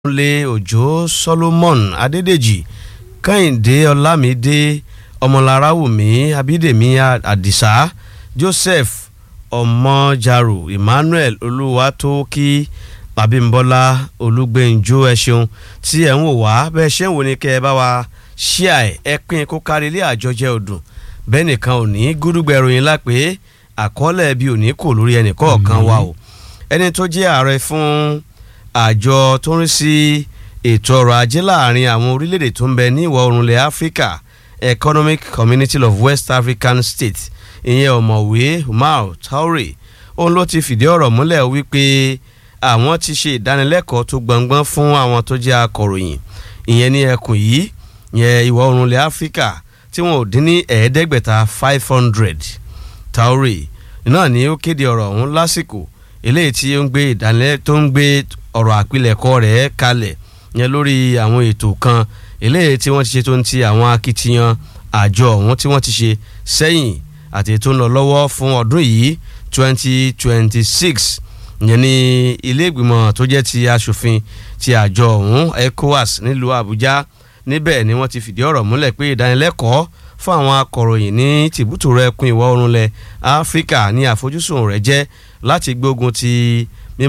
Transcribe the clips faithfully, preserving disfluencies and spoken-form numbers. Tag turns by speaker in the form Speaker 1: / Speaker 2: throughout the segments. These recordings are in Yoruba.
Speaker 1: Lé Òjó Solomon Adédèjì Kẹ́hìndé Ọlámídé Ọmọlárawùmí Abídèmí Àdìsá Joseph Ọmọjàrò Emmanuel Olúwatókí Abímbọ́lá Olúgbẹ́njọ́ ẹ ṣeun tí ẹ̀ ń wò wá bẹ́ẹ̀ ṣe ń wò ní kẹ́ ẹ bá wa ṣíà ẹ̀ ẹ pín kó kárí ilé àjọjẹ ọdún bẹ́ẹ̀ nìkan ò ní gúdúgbẹ̀ ìròyìn lápé àkọọ́lẹ̀ bí ò ní kò lórí ẹnì kọ̀ọ̀kan wa o ẹni tó jẹ́ ààrẹ fún àjọ tó ń rí sí ètò ọrọ̀ ajé láàrin àwọn orílẹ̀-èdè tó ń bẹ ní ìwọ̀ oòrùn ilẹ̀ Áfíríkà Economic Community of West African States ìyẹn ọ̀mọ̀wé Umar Taure òun ló ti fìdí ọ̀rọ̀ múlẹ̀ wípé àwọn ti ṣe ìdánilẹ́kọ̀ọ́ tó gbọ̀ngbọ́n fún àwọn tó jẹ́ akọ̀ròyìn ìyẹn ní ẹkùn yìí ìyẹn ìwọ̀ oòrùn ilẹ̀ Áfíríkà tí wọn ò dín ní ẹ̀ẹ́dẹ́gbẹ̀ta five hundred Taure náà ni ó kéde ọ̀rọ̀ ọ̀hún lásìkò eléyìí tí ó ń gbé ìdánilẹ́kọ̀ọ́ tó ń gbé ọ̀rọ̀ àpilẹ̀kọ rẹ̀ kalẹ̀ yẹn lórí àwọn ètò kan eléyìí tí wọ́n ti ṣe tó ń ti àwọn akitiyan àjọ ọ̀hún tí wọ́n ti ṣe sẹ́yìn àti tó ń lọ lọ́wọ́ fún ọdún yìí twenty twenty six yẹn ní ilé ìgbìmọ̀ tó jẹ́ ti aṣòfin ti àjọ ọ̀hún ECOWAS nílùú Àbújá níbẹ̀ ni wọ́n ti fìdí ọ̀rọ̀ múlẹ̀ pé ìdánilẹ́kọ̀ọ́ fún àwọn akọ̀ròyìn ní tìbútòrò ẹkùn ìwọ̀ oòrùn ilẹ̀ Áfíríkà ní àfojúsùn rẹ̀ jẹ́ láti gbógun ti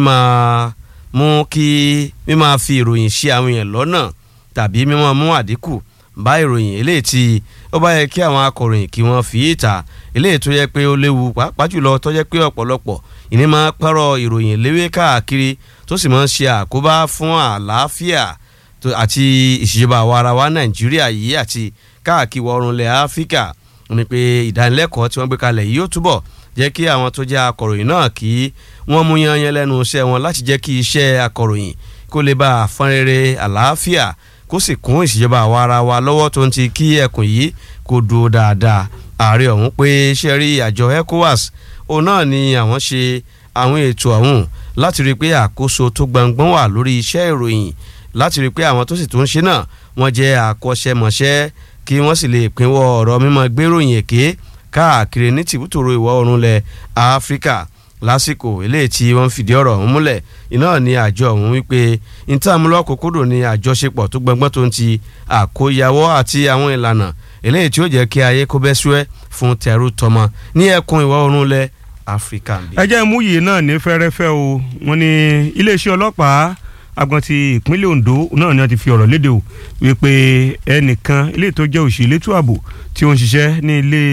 Speaker 1: mímọ́ mú kí mímọ́ fi ìròyìn ṣe àwọn èèyàn lọ́nà tàbí mímọ́ mú àdínkù bá ìròyìn eléyìí tí ó bá yẹ kí àwọn akọ̀ròyìn kí wọ́n fi ìta eléyìí tó yẹ pé ó léwu pàápàá jùlọ tó yẹ pé ọ̀pọ̀lọpọ̀ ìní máa pẹ́rọ ìròyìn léwé káàkiri tó sì máa ń ṣe àkóbá fún àlàáfíà àti ìṣèjọba àwa ara wa Nàìjíríà yìí àti káàkiri ọ̀run ilẹ̀ Áfíríkà ní pé ìdánilẹ́kọ̀ọ́ tí wọ́n gbé kalẹ̀ yìí ó túbọ̀ jẹ́ kí àwọn tó jẹ́ akọ̀ròyìn náà kí wọ́n mú yanyan lẹ́nu iṣẹ́ wọn láti jẹ́ kí iṣẹ́ akọ̀ròyìn kó lè bá àfọ́nrẹ́rẹ́ àlàáfíà kó sì kún ìṣèjọba àwa ara wa lọ́wọ́ tó ń ti kí ẹkùn yìí kó dúró dáadáa ààrẹ ọ̀hún pé ṣe rí àjọ ECOWAS òun náà ni àwọn ṣe àwọn ètò ọ̀hún láti rí i pé àkóso tó gbọ̀ngbọ̀n wà lórí iṣẹ́ ìròyìn láti rí i pé àwọn tó sì tún ṣe náà wọ́n jẹ́ àkọ́ṣẹ́mọṣẹ́ kí wọ́n sì lè pínwọ́ ọ̀rọ̀ mímọ́ gbéròyìn èké káàkiri ní tìbútòrò ìwọ̀ oòrùn ilẹ̀ Áfíríkà lásìkò eléyìí tí wọ́n fìdí ọ̀rọ̀ ọ̀hún múlẹ̀ iná ní àjọ ọ̀hún wípé ìtààmúlọ́kòkòdò ní àjọṣepọ̀ tó gbọ̀ngbọ́n tó ń ti àkóyawọ́ àti àwọn ìlànà eléyìí tí ó jẹ́ kí ayé kó bẹ́ súẹ́ fún tẹrú tọmọ ní ẹkùn ìwọ̀ oòrùn ilẹ̀ Áfíríkà. ẹ jẹ́ mú yìí náà ní fẹ́rẹ́fẹ́ o wọ́n ní iléeṣẹ́ ọlọ́pàá agbọn ti ìpínlẹ̀ Ondo náà ni wọ́n ti fi ọ̀rọ̀ léde o wípé ẹnìkan ilé tó jẹ́ òṣì elétò ààbò tí ó ń ṣiṣẹ́ ní ilé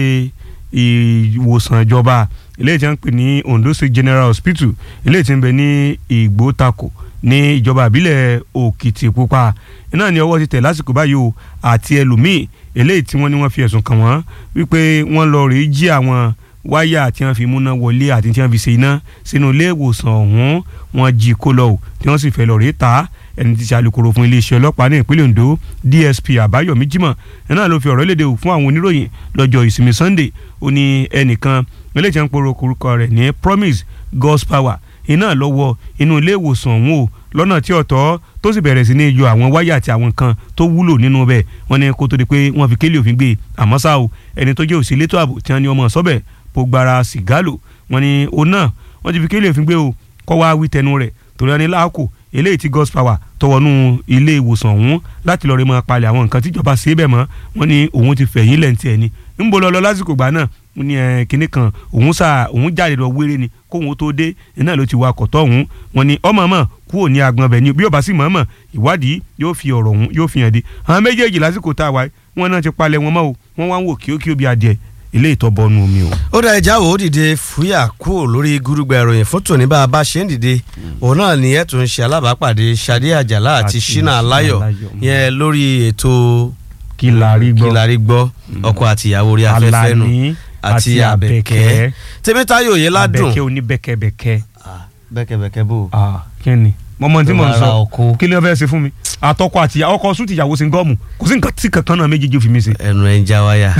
Speaker 1: ìwòsàn ìjọba ilé tí wọ́n ń pè ní Ondo State General Hospital ilé tí ń bẹ ní Ìgbótakò ní ìjọba àbílẹ̀ Òkìtìpupa náà ni ọwọ́ ti tẹ̀ lásìkò báyìí o àti ẹlòmíì eléyìí tí wọ́n ní wọ́n fi ẹ̀sùn kàn wọ́n wípé wọ́n lọ rèé jí àwọn wáyà tí wọ́n fi múná wọlé àti tí wọ́n fi ṣe iná sínú ilé ìwòsàn ọ̀hún wọ́n jí kó lọ o tí wọ́n sì fẹ́ lọ rèé ta ẹni tí ṣàlùkòrò fún iléeṣẹ́ ọlọ́pàá ní ìpínlẹ̀ Ondo D S P Àbáyọ̀mí Jímọ̀ náà ló fi ọ̀rọ̀ léde o fún àwọn oníròyìn lọ́jọ́ ìsinmi Sunday ó ní ẹnìkan eléyìí tí wọ́n ń poro orúkọ rẹ̀ ní Promise God's Power iná lọ́wọ́ inú ilé ìwòsàn ọ̀hún o lọ́nà tí ọ̀tọ̀ tó sì bẹ̀rẹ̀ sí ní yọ àwọn wáyà àti àwọn nǹkan tó wúlò nínú bẹ́ẹ̀ wọ́n ní kó tó di pé wọ́n fi kélé òfin gbé àmọ́ ṣá o ẹni tó jẹ́ òsì elétò ààbò tí wọ́n ní ọmọ sọ́bẹ̀ Pogbara Sigalo wọ́n ní òun náà wọ́n ti fi kélé òfin gbé o kọ́ wá wí tẹnu rẹ̀ torí ẹni láàkó eléyìí tí God's Power tọwọ́nú ilé ìwòsàn ọ̀hún láti lọ́ọ́ rí mọ́ palẹ̀ àwọn nǹkan tíjọba ṣe é bẹ̀ mọ́ wọ́n ní òun ti fẹ̀yìn lẹ́ǹtì ẹ̀ ni ń bọ́ lọ́lọ́ lásìkò gbà náà wọ́n ní kinní kan òun sà òun jáde lọ wéré ni kóun tó dé iná ló ti wa kọ̀tọ́ òun wọ́n ní ọmọ mọ̀ kúrò ní agbọn bẹ̀ ni bí ó bá sì mọ̀ọ́mọ̀ ìwádìí yóò fi ọ̀rọ̀ òun yóò fi hàn dé àwọn méjèèjì lásìkò tá a wáyé wọ́n náà ti palẹ̀ wọn mọ́ o wọ́n wá ń wò kíókíó bí adìẹ ilé ìtọ́bọnú omi o. ó dá ẹja wò ó dìde fúyà kúrò lórí gúrúgbà ìròyìn fótó ní bá a bá ṣe ń dìde òun náà ni ẹ̀ tún ṣe alábàápàdé Ṣadé Àjàlá àti Ṣínà Aláyọ̀ yẹn lórí ètò Kílárí gbọ́ ọkọ àtìyàwó orí afẹ́fẹ́ nù àti Àbẹ̀kẹ́ Tèmítáyọ̀ yẹn ládùn
Speaker 2: Àbẹ̀kẹ́ oní bẹ́kẹ́bẹ́kẹ́.
Speaker 1: bẹ́kẹ́bẹ́kẹ́ bò.
Speaker 2: kí ni mọ́mọ́ tí mo ń sọ kí ló fẹ́ ṣe fún mi àtọkọ àti ọkọ sùn tìyàwó sí gọ́ọ̀mù kò sí nǹkan tí kankan náà méjèèjì ò fi mí sí.
Speaker 1: ẹnu ẹ ń já wáyà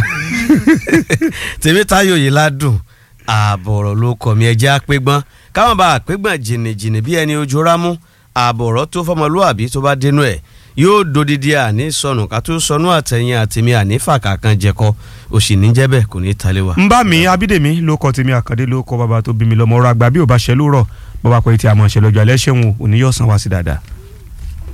Speaker 1: Tèmítáyọ̀ yìí ládùn ààbọ̀rọ̀ ló kọ̀ mí ẹjẹ́ àpégbọ́n káwọn bá àpégbọ́n jìnnìjìnnì bí ẹni ojú rámú ààbọ̀rọ̀ tó fọmọlúwàbí tó bá dénú ẹ̀ yóò dodidi àní sọnù ká tó sọnù àtẹ̀yìn àtẹ̀mí àní fàkàkàn jẹkọ òsì níjẹ́bẹ̀ kò ní talé wa.
Speaker 2: ń bá mi Abídèmí ló kọ tèmi Àkàndé ló kọ bàbá tó bí mi lọ́mọ ọ̀rọ̀ àgbà bí ò bá ṣe lóòrọ̀ bàbá pé tí a mọ̀ ṣe lọ́jọ́ alẹ́ ṣẹ́wọ̀n òní yóò san wá sí dáadáa.